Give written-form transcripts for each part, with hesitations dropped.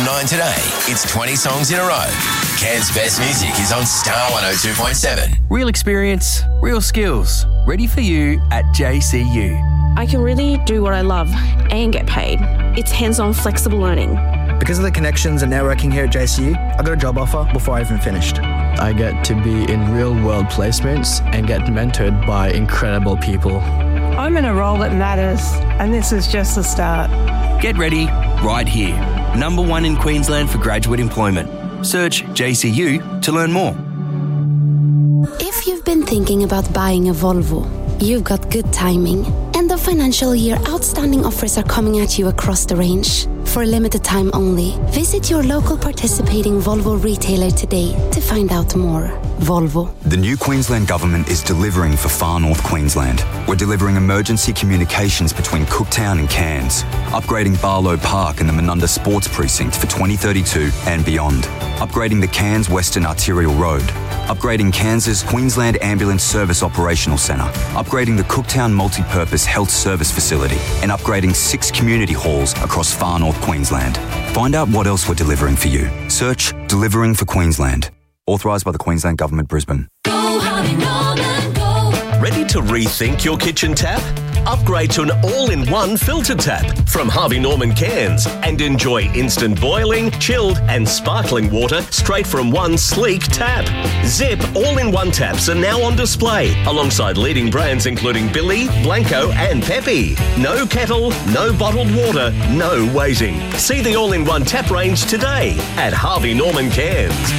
9 today. It's 20 songs in a row. Cairns' best music is on Star 102.7. Real experience, real skills. Ready for you at JCU. I can really do what I love and get paid. It's hands-on, flexible learning. Because of the connections and networking here at JCU, I got a job offer before I even finished. I get to be in real-world placements and get mentored by incredible people. I'm in a role that matters, and this is just the start. Get ready right here. Number 1 in Queensland for graduate employment. Search JCU to learn more. If you've been thinking about buying a Volvo, you've got good timing. End of financial year outstanding offers are coming at you across the range. For a limited time only, visit your local participating Volvo retailer today to find out more. Volvo. The new Queensland Government is delivering for Far North Queensland. We're delivering emergency communications between Cooktown and Cairns, upgrading Barlow Park and the Menunda Sports Precinct for 2032 and beyond, upgrading the Cairns Western Arterial Road, upgrading Cairns' Queensland Ambulance Service Operational Centre, upgrading the Cooktown Multi-Purpose Health Service Facility, and upgrading 6 community halls across Far North Queensland. Find out what else we're delivering for you. Search Delivering for Queensland. Authorised by the Queensland Government, Brisbane. Go Harvey Norman, go. Ready to rethink your kitchen tap? Upgrade to an all-in-one filter tap from Harvey Norman Cairns and enjoy instant boiling, chilled and sparkling water straight from one sleek tap. Zip all-in-one taps are now on display alongside leading brands including Billy, Blanco and Pepe. No kettle, no bottled water, no waiting. See the all-in-one tap range today at Harvey Norman Cairns.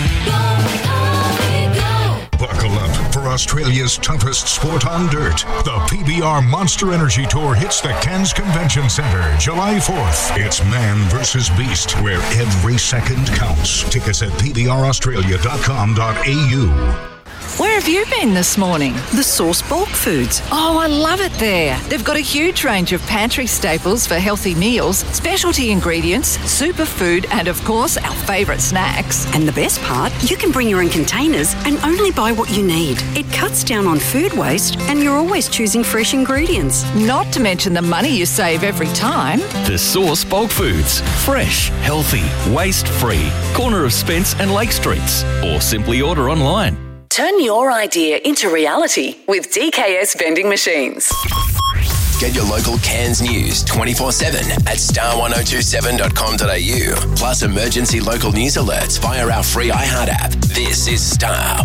Buckle up for Australia's toughest sport on dirt. The PBR Monster Energy Tour hits the Cairns Convention Centre July 4th. It's man versus beast, where every second counts. Tickets at pbraustralia.com.au. Where have you been this morning? The Source Bulk Foods. Oh, I love it there. They've got a huge range of pantry staples for healthy meals, specialty ingredients, superfood, and of course, our favourite snacks. And the best part, you can bring your own containers and only buy what you need. It cuts down on food waste and you're always choosing fresh ingredients. Not to mention the money you save every time. The Source Bulk Foods. Fresh, healthy, waste-free. Corner of Spence and Lake Streets. Or simply order online. Turn your idea into reality with DKS Vending Machines. Get your local Cairns news 24/7 at star1027.com.au. Plus emergency local news alerts via our free iHeart app. This is Star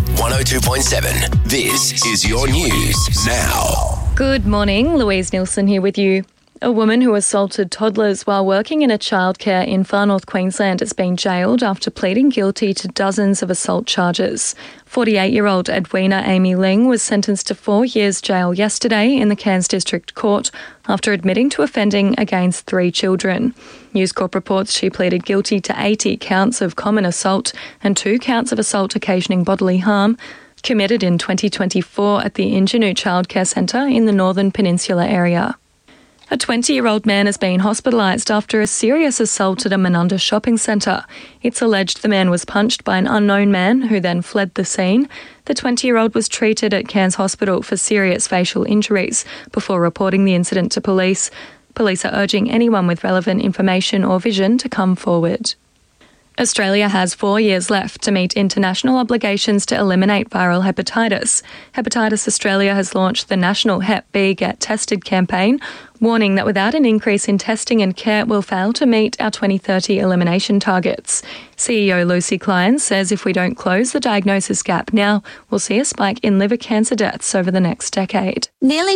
102.7. This is your news now. Good morning, Louise Nielsen here with you. A woman who assaulted toddlers while working in a childcare in Far North Queensland has been jailed after pleading guilty to dozens of assault charges. 48-year-old Edwina Amy Ling was sentenced to 4 years jail yesterday in the Cairns District Court after admitting to offending against 3 children. News Corp reports she pleaded guilty to 80 counts of common assault and 2 counts of assault occasioning bodily harm, committed in 2024 at the Ingenue Childcare Centre in the Northern Peninsula area. A 20-year-old man has been hospitalised after a serious assault at a Menunda shopping centre. It's alleged the man was punched by an unknown man who then fled the scene. The 20-year-old was treated at Cairns Hospital for serious facial injuries before reporting the incident to police. Police are urging anyone with relevant information or vision to come forward. Australia has 4 years left to meet international obligations to eliminate viral hepatitis. Hepatitis Australia has launched the National Hep B Get Tested campaign, warning that without an increase in testing and care, we'll fail to meet our 2030 elimination targets. CEO Lucy Klein says if we don't close the diagnosis gap now, we'll see a spike in liver cancer deaths over the next decade. Nearly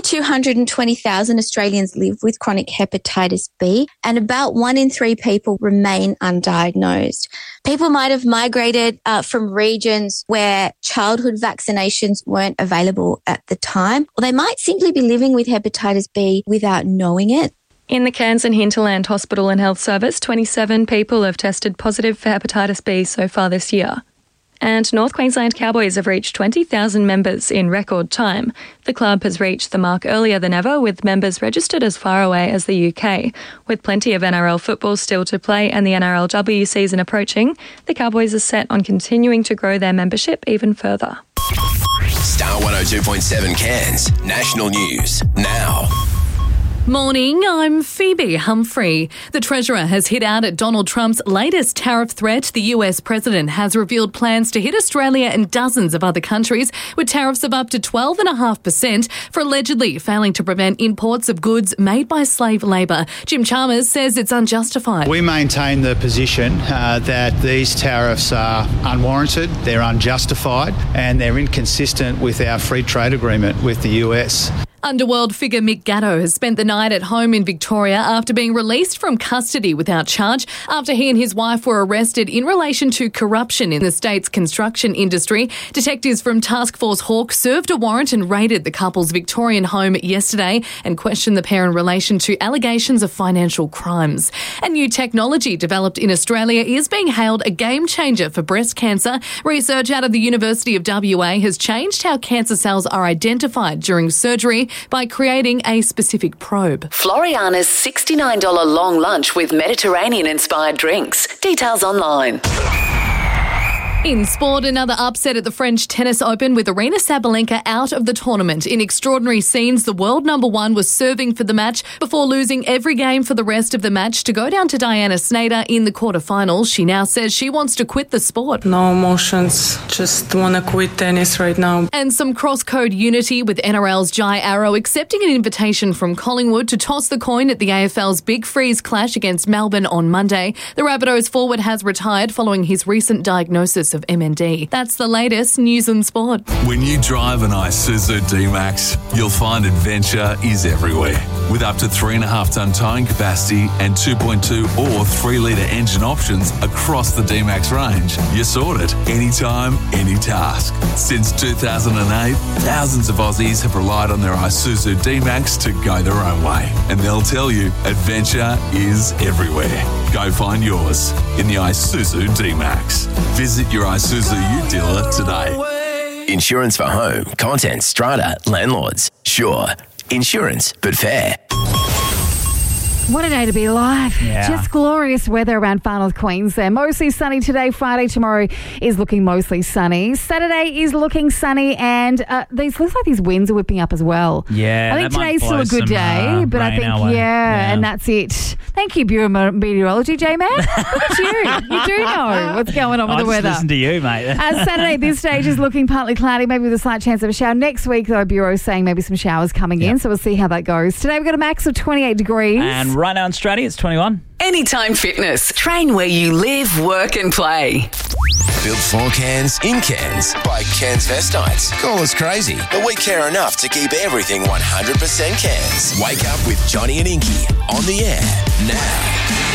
220,000 Australians live with chronic hepatitis B, and about 1 in 3 people remain undiagnosed. People might have migrated from regions where childhood vaccinations weren't available at the time, or they might simply be living with hepatitis B without knowing it. In the Cairns and Hinterland Hospital and Health Service, 27 people have tested positive for hepatitis B so far this year. And North Queensland Cowboys have reached 20,000 members in record time. The club has reached the mark earlier than ever, with members registered as far away as the UK. With plenty of NRL football still to play and the NRLW season approaching, the Cowboys are set on continuing to grow their membership even further. Star 102.7 Cairns, national news now. Morning, I'm Phoebe Humphrey. The Treasurer has hit out at Donald Trump's latest tariff threat. The US President has revealed plans to hit Australia and dozens of other countries with tariffs of up to 12.5% for allegedly failing to prevent imports of goods made by slave labour. Jim Chalmers says it's unjustified. We maintain the position that these tariffs are unwarranted, they're unjustified, and they're inconsistent with our free trade agreement with the US. Underworld figure Mick Gatto has spent the night at home in Victoria after being released from custody without charge after he and his wife were arrested in relation to corruption in the state's construction industry. Detectives from Task Force Hawk served a warrant and raided the couple's Victorian home yesterday and questioned the pair in relation to allegations of financial crimes. And new technology developed in Australia is being hailed a game changer for breast cancer. Research out of the University of WA has changed how cancer cells are identified during surgery by creating a specific probe. Floriana's $69 long lunch with Mediterranean-inspired drinks. Details online. In sport, another upset at the French Tennis Open with Aryna Sabalenka out of the tournament. In extraordinary scenes, the world number one was serving for the match before losing every game for the rest of the match to go down to Diana Snyder in the quarterfinals. She now says she wants to quit the sport. No emotions, just want to quit tennis right now. And some cross-code unity with NRL's Jai Arrow accepting an invitation from Collingwood to toss the coin at the AFL's Big Freeze clash against Melbourne on Monday. The Rabbitohs forward has retired following his recent diagnosis of MND. That's the latest news and sport. When you drive an Isuzu D-Max, you'll find adventure is everywhere. With up to 3.5-ton towing capacity and 2.2 or 3-litre engine options across the D-Max range, you're sorted anytime, any task. Since 2008, thousands of Aussies have relied on their Isuzu D-Max to go their own way. And they'll tell you adventure is everywhere. Go find yours in the Isuzu D-Max. Visit your Isuzu U dealer today. Insurance for home, contents, strata, landlords. Sure, insurance, but fair. What a day to be alive. Yeah. Just glorious weather around Far North Queensland. Mostly sunny today. Friday, tomorrow is looking mostly sunny. Saturday is looking sunny, and these looks like these winds are whipping up as well. Yeah, I think today's still a good day, but I think, yeah, and that's it. Thank you, Bureau of Meteorology, J-Man. Look at you. You do know what's going on with the weather. I just listen to you, mate. Saturday, this stage is looking partly cloudy, maybe with a slight chance of a shower. Next week, though, Bureau is saying maybe some showers coming in, so we'll see how that goes. Today, we've got a max of 28 degrees. And right now in Australia, it's 21. Anytime Fitness. Train where you live, work and play. Built for cans, in cans, by Cans Vestites. Call us crazy, but we care enough to keep everything 100% cans. Wake up with Johnny and Inky on the air now.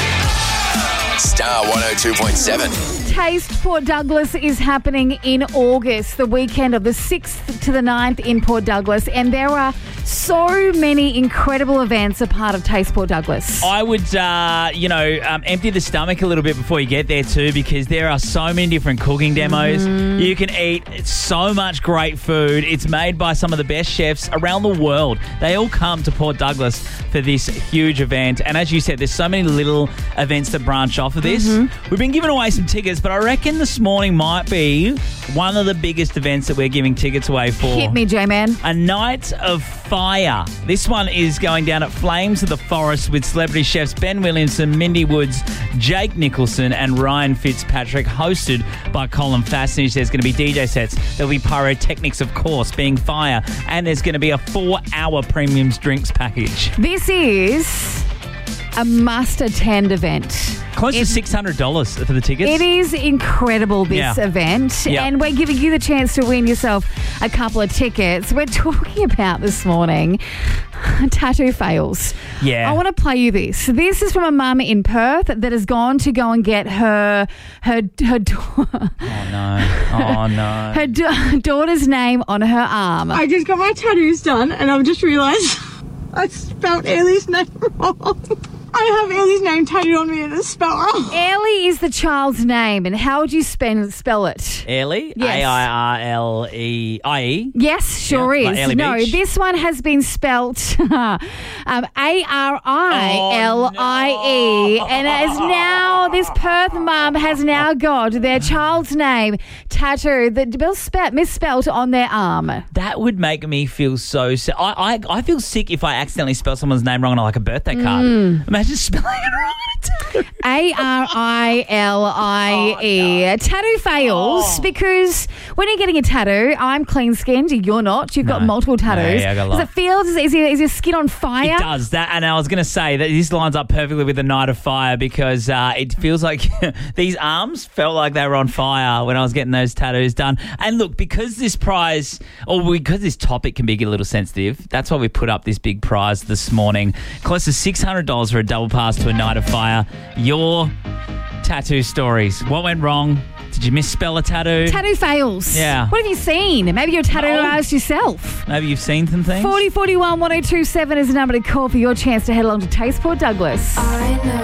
Star 102.7. Taste Port Douglas is happening in August, the weekend of the 6th to the 9th in Port Douglas, and there are so many incredible events a part of Taste Port Douglas. I would, empty the stomach a little bit before you get there too, because there are so many different cooking demos. You can eat so much great food. It's made by some of the best chefs around the world. They all come to Port Douglas for this huge event, and as you said, there's so many little events that branch off of this. We've been giving away some tickets, but I reckon this morning might be one of the biggest events that we're giving tickets away for. Hit me, J-Man. A night of fire. This one is going down at Flames of the Forest with celebrity chefs Ben Williamson, Mindy Woods, Jake Nicholson and Ryan Fitzpatrick, hosted by Colin Fassnage. There's going to be DJ sets. There'll be pyrotechnics, of course, being fire. And there's going to be a 4-hour premiums drinks package. This is a must-attend event. Close to $600 for the tickets. It is incredible, this event. And we're giving you the chance to win yourself a couple of tickets. We're talking about this morning tattoo fails. Yeah. I want to play you this. This is from a mum in Perth that has gone to go and get her daughter's name on her arm. I just got my tattoos done and I've just realised I spelled Ailey's name wrong. I have Ailey's name tattooed on me and it's spelled wrong. Ailey is the child's name, and how would you spell it? Ailey? Yes. A-I-R-L-E-I-E? Yes, sure is. Like Ailey no, Beach? this one has been spelt A-R-I-L-I-E, and it is now Oh, this Perth mum has now got their child's name tattooed, that misspelt on their arm. That would make me feel so sick. I feel sick if I accidentally spell someone's name wrong on like a birthday card. Imagine spelling it wrong. Arile. Tattoo fails because when you're getting a tattoo, I'm clean-skinned, you're not. You've got multiple tattoos. Yeah, I got does it feel, is your skin on fire? It does. That, and I was going to say that this lines up perfectly with the Night of Fire because it feels like these arms felt like they were on fire when I was getting those tattoos done. And look, because this prize, or because this topic can be a little sensitive, that's why we put up this big prize this morning. Close to $600 for a double pass to a Night of Fire. Your tattoo stories. What went wrong? Did you misspell a tattoo? Tattoo fails. Yeah. What have you seen? Maybe you're a tattoo artist yourself. Maybe you've seen some things. 4041 1027 is the number to call for your chance to head along to Taste Port Douglas. I know.